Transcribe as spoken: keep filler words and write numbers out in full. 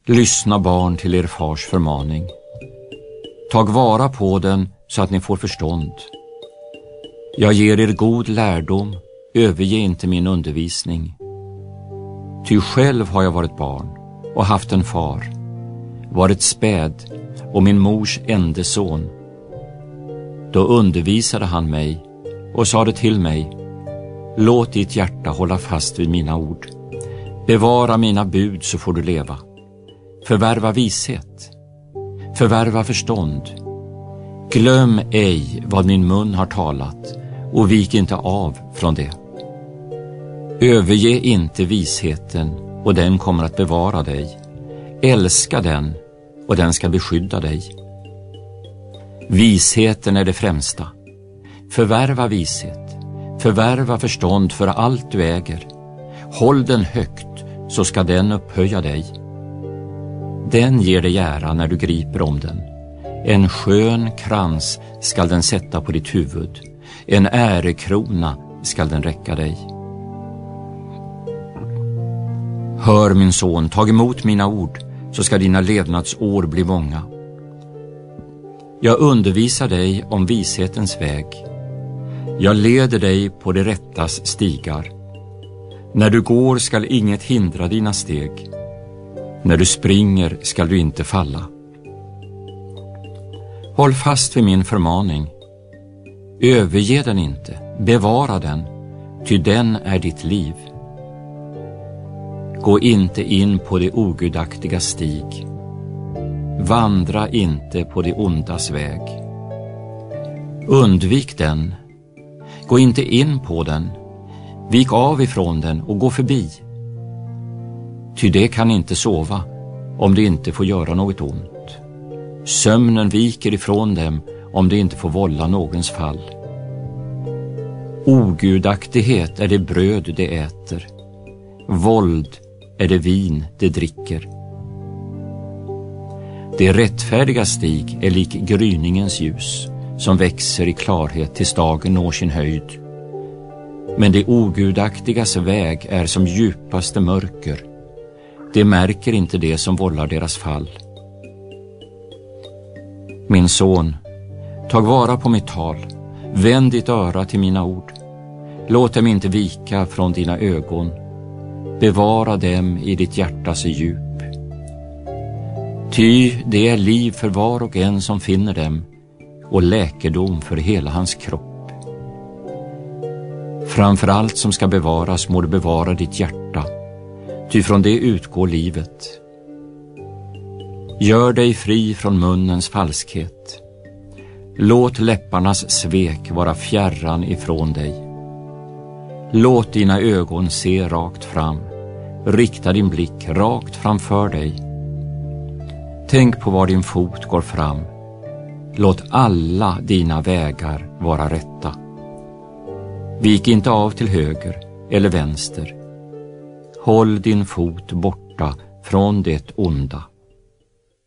Lyssna barn till er fars förmaning. Tag vara på den så att ni får förstånd. Jag ger er god lärdom, överge inte min undervisning. Ty själv har jag varit barn och haft en far, varit späd och min mors ende son. Då undervisade han mig och sade till mig: låt ditt hjärta hålla fast vid mina ord. Bevara mina bud så får du leva. Förvärva vishet. Förvärva förstånd. Glöm ej vad min mun har talat och vik inte av från det. Överge inte visheten och den kommer att bevara dig. Älska den och den ska beskydda dig. Visheten är det främsta. Förvärva vishet. Förvärva förstånd för allt du äger. Håll den högt så ska den upphöja dig. Den ger dig ära när du griper om den. En skön krans skall den sätta på ditt huvud. En ärekrona skall den räcka dig. Hör min son, tag emot mina ord, så ska dina levnadsår bli många. Jag undervisar dig om vishetens väg. Jag leder dig på det rättas stigar. När du går skall inget hindra dina steg. När du springer skall du inte falla. Håll fast vid min förmaning. Överge den inte, bevara den, ty den är ditt liv. Gå inte in på det ogudaktiga stig. Vandra inte på det ondas väg. Undvik den. Gå inte in på den. Vik av ifrån den och gå förbi. Ty det kan inte sova om det inte får göra något ont. Sömnen viker ifrån dem om det inte får vålla någons fall. Ogudaktighet är det bröd det äter. Våld är det vin det dricker. Det rättfärdiga stig är lik gryningens ljus, som växer i klarhet tills dagen når sin höjd. Men det ogudaktigas väg är som djupaste mörker. Det märker inte det som vållar deras fall. Min son, tag vara på mitt tal. Vänd ditt öra till mina ord. Låt dem inte vika från dina ögon. Bevara dem i ditt hjärtas djup. Ty det är liv för var och en som finner dem, och läkedom för hela hans kropp. Framför allt som ska bevaras må du bevara ditt hjärta, ty från det utgår livet. Gör dig fri från munnens falskhet. Låt läpparnas svek vara fjärran ifrån dig. Låt dina ögon se rakt fram. Rikta din blick rakt framför dig. Tänk på var din fot går fram. Låt alla dina vägar vara rätta. Vik inte av till höger eller vänster. Håll din fot borta från det onda.